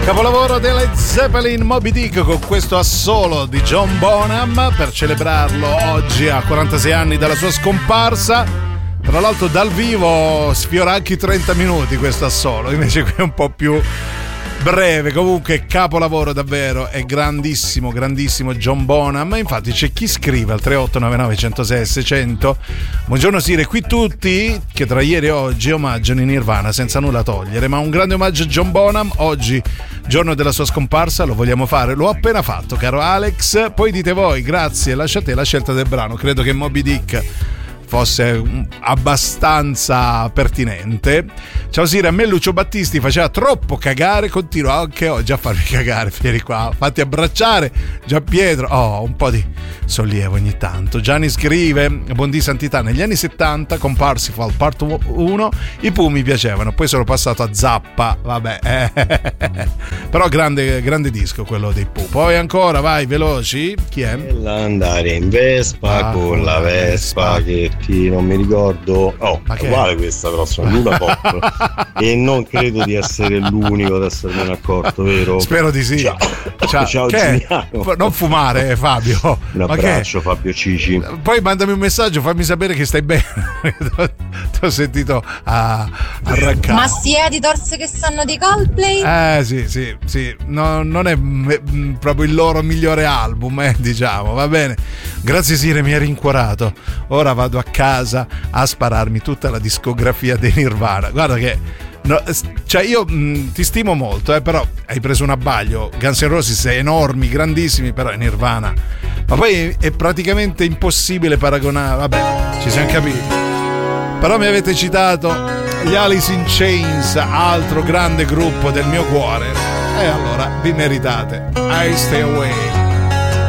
Capolavoro dei Led Zeppelin, Moby Dick, con questo assolo di John Bonham per celebrarlo oggi a 46 anni dalla sua scomparsa. Tra l'altro dal vivo sfiora anche i 30 minuti questo assolo, invece qui è un po' più breve. Comunque capolavoro davvero, è grandissimo, grandissimo John Bonham. Infatti c'è chi scrive al 3899 106 600: buongiorno Sire, qui tutti che tra ieri e oggi omaggiano i Nirvana senza nulla togliere, ma un grande omaggio a John Bonham oggi, giorno della sua scomparsa, lo vogliamo fare. L'ho appena fatto, caro Alex, poi dite voi. Grazie, lasciate la scelta del brano, credo che Moby Dick fosse abbastanza pertinente. Ciao Sira, a me Lucio Battisti faceva troppo cagare, continua anche oggi a farmi cagare. Vieni qua, fatti abbracciare. Gian Pietro, un po' di sollievo ogni tanto. Gianni scrive: buon di santità, negli anni 70 con Parsifal Part 1 i Pooh mi piacevano, poi sono passato a Zappa, vabbè, però grande disco quello dei Pooh. Poi ancora, vai veloci, chi è? Andare in Vespa con la Vespa che non mi ricordo, ma che uguale questa, però sono Luna Pop e non credo di essere l'unico ad essermene accorto, vero? Spero di sì. Ciao Giuliano. Non fumare, Fabio. Un abbraccio, Fabio Cici. Poi mandami un messaggio, fammi sapere che stai bene. Ti ho sentito arrancare. Ma sti editors che sanno di Coldplay? Sì. No, non è proprio il loro migliore album, diciamo. Va bene. Grazie Sire, mi hai rincuorato. Ora vado a casa a spararmi tutta la discografia dei Nirvana. Guarda che cioè io ti stimo molto, però hai preso un abbaglio. Guns N' Roses è enormi, grandissimi, però è Nirvana. Ma poi è praticamente impossibile paragonare. Vabbè, ci siamo capiti. Però mi avete citato gli Alice in Chains, altro grande gruppo del mio cuore. E allora vi meritate I Stay Away.